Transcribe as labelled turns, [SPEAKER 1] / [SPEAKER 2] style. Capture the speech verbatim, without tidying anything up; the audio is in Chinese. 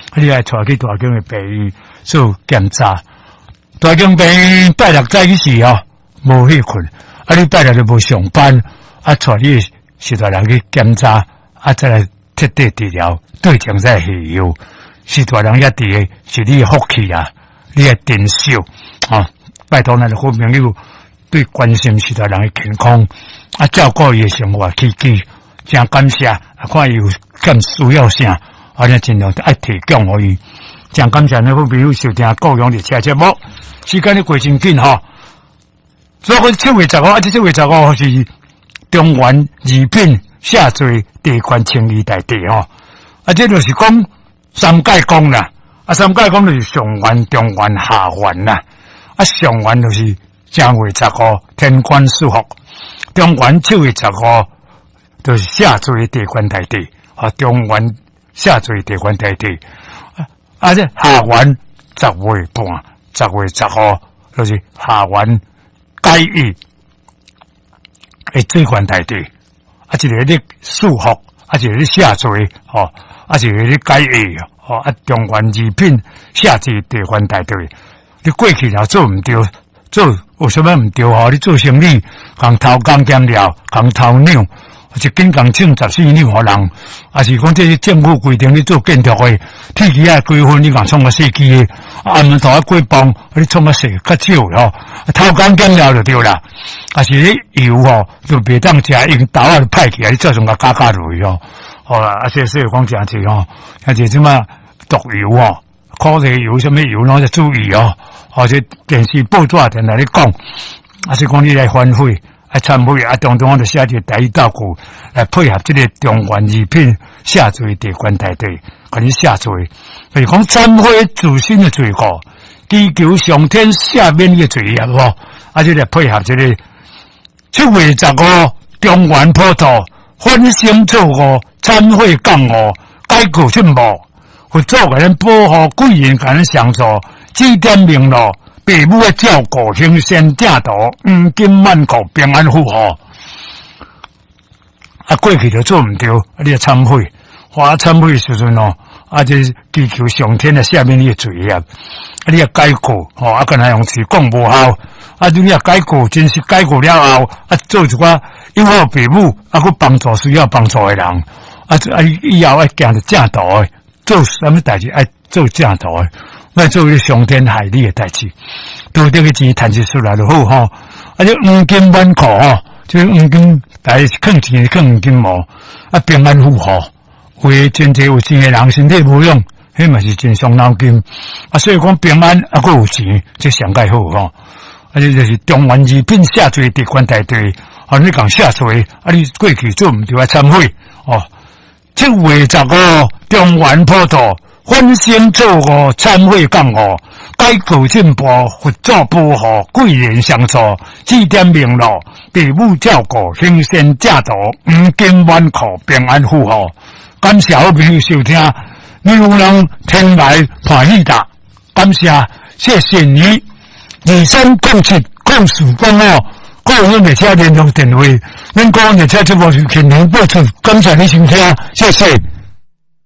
[SPEAKER 1] 你来带去大江的病院做检查。大江病院拜六早起时哦，无去困，啊，你拜六就无上班，啊，带你徐大人去检查，啊，再来彻底治疗，对症再下药。徐大人也伫个是你的福气啊，你的珍惜啊，拜托咱的好朋友对关心徐大人的健康，啊，照顾伊的生活起居，真感谢，啊，看伊有更需要啥，啊，咱尽量爱提供互伊。真感谢咱好朋友收听各样的车节目，时间咧过真紧吼。所以七月十五，啊，这七月十五是中原二品下坠地权清理大地吼，啊，这就是讲三界宫啦，啊，三界宫就是上元、中元、下元啦，啊，上元就是正月十五天官赐福，中元七月十五就是下坠地权大地，啊，中元下坠地权大地。啊！这下元十月半，十月十號就是下元解义誒，水權大地，啊，一個咧賜福，啊，一個咧下墜，吼，啊，一個咧解義，吼，啊，中元二品下墜地權大地，你過去若做毋對，做有啥物毋對吼？你做生意，共偷工減料，共偷扭。是緊共請十四年互人，啊是講這是政府規定你做建築的，鐵基啊幾分你共創個設計的，啊門頭啊幾磅，你創個設較少吼，偷工減料就對啦，啊是你油吼就袂當食，用刀啊派起來，你照常甲加加落去吼，好啦，啊這說講真濟吼，而且即嘛毒油吼，烤個油什麼油，攏要注意哦，或者電視報紙定來咧講，啊是講你來反悔。啊，參會啊，當中我就寫一個台語道具來配合這個中元二品下墜地權大地，給你下墜。譬如講懺悔自身的罪過，祈求上天赦免嘅罪業喎。啊，這個配合這個七月十五中元普渡，歡聲祝賀，懺悔降禍，解救進步，佛祖給咱保護貴人，給咱相助，指點明路。父母的照顧，行善正道，黃金萬國，平安富豪。啊，過去就做唔對，你要懺悔，花懺悔時陣哦，啊，就祈求上天的赦免你的罪業，啊，你要改過，哦，啊，跟他用詞講無效，啊，你要改過，真是改過了後，啊，做一寡友好父母，啊，去幫助需要幫助的人，啊，啊，以後愛行着正道的，做什麼代志愛做正道的。那做啲上天害你嘅代志，到這個錢賺起出來就好吼。啊，就黃金滿庫吼，就黃金大坑錢坑黃金毛，啊平安富豪，為真濟有錢嘅人身體無用，迄嘛是真傷腦筋。啊，所以講平安啊，佫有錢，即上界好吼。啊，這就是中元二品下墜地權大地，啊，你講下墜，啊，你過去做唔對啊，懺悔哦。七月十五中元普渡。歡聲祝賀，懺悔降禍，解救進步，佛祖保護，貴人相助，指點明路，父母照顧，行善正道，黃金萬庫，平安富豪。感謝好朋友收聽，你有人聽來歡喜的，感謝，謝謝你。二三共七共四共五，個人列車聯絡電話，恁個人列車節目是全年播出，感謝你收聽，謝謝。